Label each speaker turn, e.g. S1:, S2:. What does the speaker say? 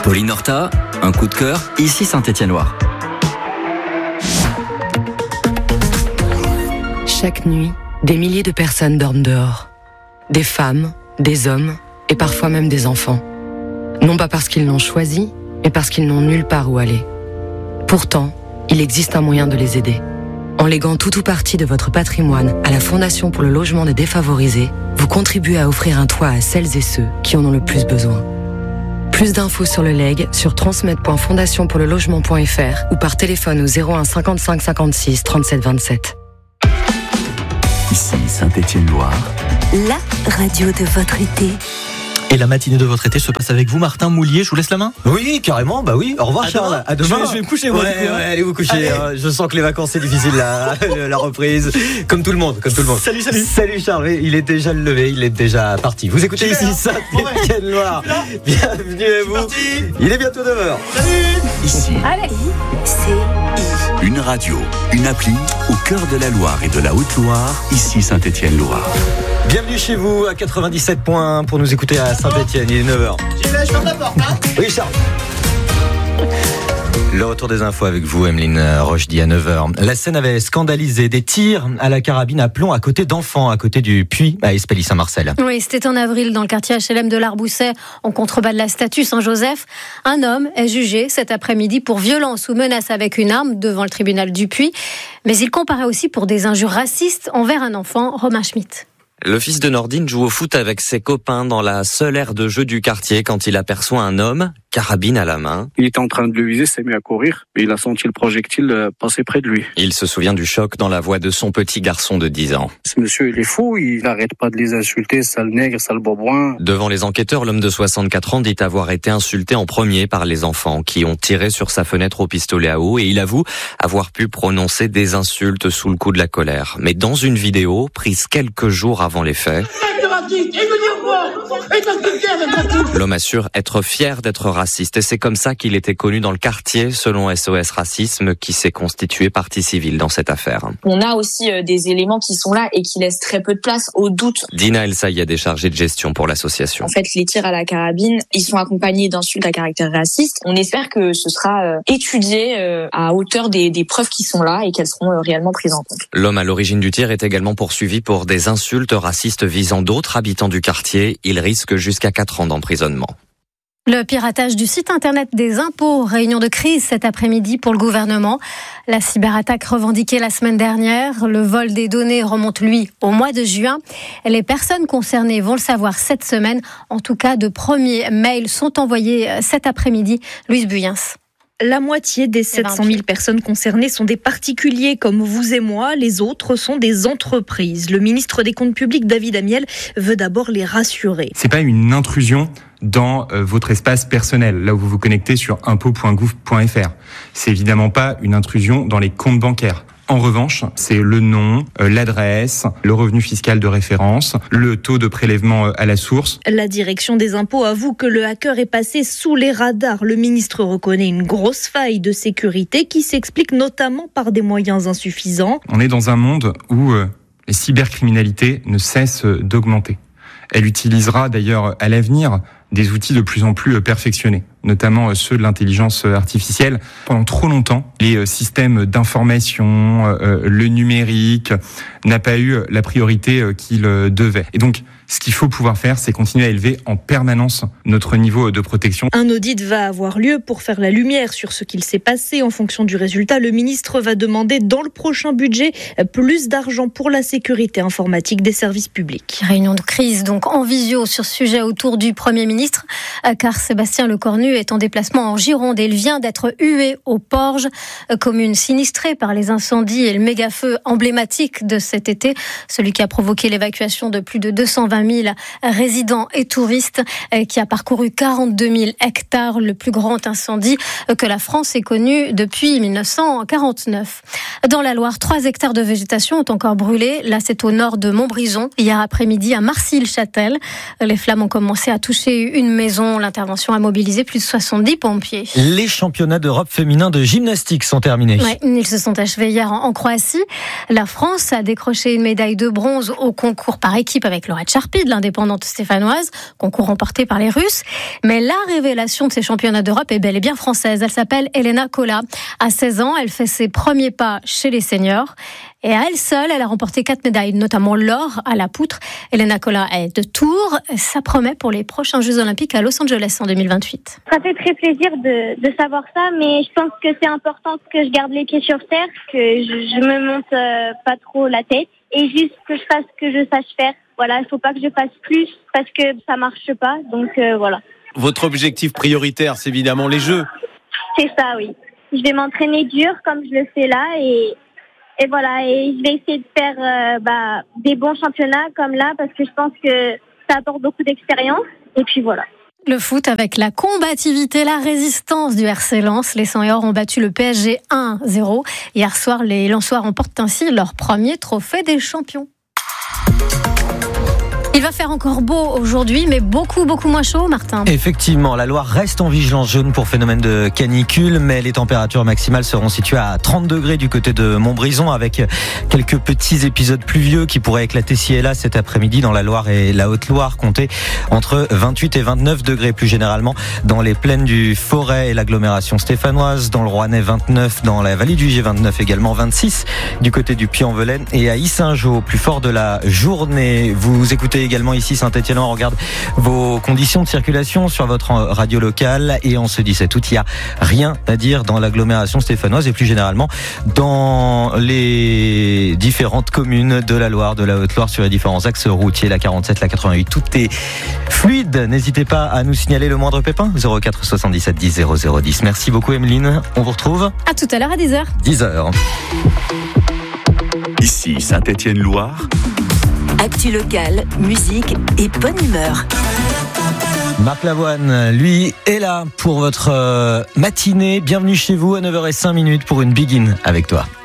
S1: Pauline Horta, un coup de cœur, ici Saint-Étienne-Loire.
S2: Chaque nuit, des milliers de personnes dorment dehors. Des femmes, des hommes et parfois même des enfants. Non pas parce qu'ils l'ont choisi, mais parce qu'ils n'ont nulle part où aller. Pourtant, il existe un moyen de les aider. En léguant tout ou partie de votre patrimoine à la Fondation pour le logement des défavorisés, vous contribuez à offrir un toit à celles et ceux qui en ont le plus besoin. Plus d'infos sur le legs sur transmed.fondationpourlelogement.fr ou par téléphone au 01 55 56 37 27.
S1: Ici Saint-Étienne-Loire.
S3: La radio de votre été.
S4: Et la matinée de votre été se passe avec vous, Martin Moulier. Je vous laisse la main.
S5: Oui, carrément. Bah oui. Au revoir, Charles. À demain.
S4: Je vais me coucher, moi.
S5: Ouais, allez vous coucher. Je sens que les vacances c'est difficile, la reprise. Comme tout le monde.
S4: Salut.
S5: Salut, Charles. Il est déjà levé. Il est déjà parti. Vous écoutez ici Saint-Étienne-Loire. Bienvenue à vous. Il est bientôt 9h.
S1: Ici, une radio, une appli au cœur de la Loire et de la Haute-Loire. Ici Saint-Étienne-Loire.
S5: Bienvenue chez vous à 97.1 pour nous écouter à Saint-Étienne. Il est 9h.
S6: Je ferme la porte, hein.
S5: Oui, Charles. Le retour des infos avec vous, Emeline Rochdy, à 9h. La Seine avait scandalisé des tirs à la carabine à plomb à côté d'enfants, à côté du puits à Espelly-Saint-Marcel.
S7: Oui, c'était en avril dans le quartier HLM de l'Arbousset, en contrebas de la statue Saint-Joseph. Un homme est jugé cet après-midi pour violence ou menace avec une arme devant le tribunal du Puy. Mais il comparaît aussi pour des injures racistes envers un enfant, Romain Schmitt.
S8: Le fils de Nordine joue au foot avec ses copains dans la seule aire de jeu du quartier quand il aperçoit un homme, carabine à la main.
S9: Il était en train de le viser, s'est mis à courir, et il a senti le projectile passer près de lui.
S8: Il se souvient du choc dans la voix de son petit garçon de 10 ans.
S9: Ce monsieur, il est fou, il n'arrête pas de les insulter, sale nègre, sale bourboin.
S8: Devant les enquêteurs, l'homme de 64 ans dit avoir été insulté en premier par les enfants qui ont tiré sur sa fenêtre au pistolet à eau et il avoue avoir pu prononcer des insultes sous le coup de la colère. Mais dans une vidéo, prise quelques jours avant les faits, l'homme assure être fier d'être raciste et c'est comme ça qu'il était connu dans le quartier selon SOS Racisme qui s'est constitué partie civile dans cette affaire.
S10: On a aussi des éléments qui sont là et qui laissent très peu de place au doute.
S8: Dina El Sayed est chargée de gestion pour l'association.
S10: En fait, les tirs à la carabine, ils sont accompagnés d'insultes à caractère raciste. On espère que ce sera étudié à hauteur des preuves qui sont là et qu'elles seront réellement prises en compte.
S8: L'homme à l'origine du tir est également poursuivi pour des insultes racistes visant d'autres habitants du quartier. Il risque jusqu'à 4 ans d'emprisonnement.
S7: Le piratage du site internet des impôts, réunion de crise cet après-midi pour le gouvernement. La cyberattaque revendiquée la semaine dernière, le vol des données remonte lui au mois de juin. Les personnes concernées vont le savoir cette semaine. En tout cas, de premiers mails sont envoyés cet après-midi. Louise Buyens.
S11: La moitié des 700 000 personnes concernées sont des particuliers comme vous et moi. Les autres sont des entreprises. Le ministre des Comptes publics, David Amiel, veut d'abord les rassurer.
S12: C'est pas une intrusion dans votre espace personnel, là où vous vous connectez sur impôts.gouv.fr. C'est évidemment pas une intrusion dans les comptes bancaires. En revanche, c'est le nom, l'adresse, le revenu fiscal de référence, le taux de prélèvement à la source.
S11: La direction des impôts avoue que le hacker est passé sous les radars. Le ministre reconnaît une grosse faille de sécurité qui s'explique notamment par des moyens insuffisants.
S12: On est dans un monde où les cybercriminalités ne cessent d'augmenter. Elle utilisera d'ailleurs à l'avenir des outils de plus en plus perfectionnés, notamment ceux de l'intelligence artificielle. Pendant trop longtemps, les systèmes d'information, le numérique, n'a pas eu la priorité qu'il devait. Et donc, ce qu'il faut pouvoir faire, c'est continuer à élever en permanence notre niveau de protection.
S11: Un audit va avoir lieu pour faire la lumière sur ce qu'il s'est passé. En fonction du résultat, le ministre va demander dans le prochain budget plus d'argent pour la sécurité informatique des services publics.
S7: Réunion de crise donc en visio sur ce sujet autour du Premier ministre, car Sébastien Lecornu est en déplacement en Gironde et il vient d'être hué au Porge, commune sinistrée par les incendies et le méga-feu emblématique de cet été, celui qui a provoqué l'évacuation de plus de 220 000 résidents et touristes, qui a parcouru 42 000 hectares, le plus grand incendie que la France ait connu depuis 1949. Dans la Loire, 3 hectares de végétation ont encore brûlé. Là, c'est au nord de Montbrison. Hier après-midi, à Marcilly-Châtel, les flammes ont commencé à toucher une maison. L'intervention a mobilisé plus de 70 pompiers.
S4: Les championnats d'Europe féminins de gymnastique sont terminés.
S7: Ouais, ils se sont achevés hier en Croatie. La France a décroché une médaille de bronze au concours par équipe avec Laurette Charpin. rapide, l'indépendante stéphanoise, concours remporté par les Russes. Mais la révélation de ces championnats d'Europe est bel et bien française. Elle s'appelle Elena Kola. À 16 ans, elle fait ses premiers pas chez les seniors. Et à elle seule, elle a remporté 4 médailles, notamment l'or à la poutre. Elena Kola est de Tours. Ça promet pour les prochains Jeux Olympiques à Los Angeles en 2028.
S6: Ça fait très plaisir de savoir ça, mais je pense que c'est important que je garde les pieds sur terre, que je me monte pas trop la tête et juste que je fasse ce que je sache faire. Voilà, il faut pas que je fasse plus parce que ça marche pas. Donc voilà.
S13: Votre objectif prioritaire, c'est évidemment les Jeux.
S6: C'est ça, oui. Je vais m'entraîner dur comme je le fais là et voilà, et je vais essayer de faire des bons championnats comme là parce que je pense que ça apporte beaucoup d'expérience. Et puis voilà.
S7: Le foot avec la combativité, la résistance du RC Lens. Les 100 et or ont battu le PSG 1-0. Hier soir, les Lensois remportent ainsi leur premier trophée des champions. Il va faire encore beau aujourd'hui, mais beaucoup moins chaud, Martin.
S5: Effectivement, la Loire reste en vigilance jaune pour phénomène de canicule, mais les températures maximales seront situées à 30 degrés du côté de Montbrison, avec quelques petits épisodes pluvieux qui pourraient éclater ci et là cet après-midi dans la Loire et la Haute-Loire, comptez entre 28 et 29 degrés plus généralement dans les plaines du Forêt et l'agglomération stéphanoise, dans le Rouennais 29, dans la vallée du Gier 29 également, 26 du côté du Puy-en-Velay et à Yssingeaux, plus fort de la journée. Vous écoutez également ici Saint-Étienne, on regarde vos conditions de circulation sur votre radio locale et en ce 17 août, il n'y a rien à dire dans l'agglomération stéphanoise et plus généralement dans les différentes communes de la Loire, de la Haute-Loire, sur les différents axes routiers, la 47, la 88, tout est fluide. N'hésitez pas à nous signaler le moindre pépin, 04 77 10 00 10. Merci beaucoup Emeline, on vous retrouve
S7: à tout à l'heure à 10h.
S5: 10h.
S1: Ici Saint-Étienne-Loire.
S3: Actu locale, musique et bonne humeur.
S5: Marc Lavoine, lui, est là pour votre matinée. Bienvenue chez vous à 9h05 pour une Begin avec toi.